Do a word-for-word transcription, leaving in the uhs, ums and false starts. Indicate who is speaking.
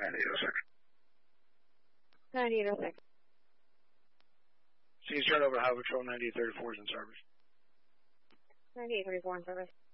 Speaker 1: ninety-eight oh six.
Speaker 2: ninety-eight oh six.
Speaker 1: So you turn over Highway Patrol ninety-eight thirty-four is in service.
Speaker 2: ninety-eight thirty-four in service.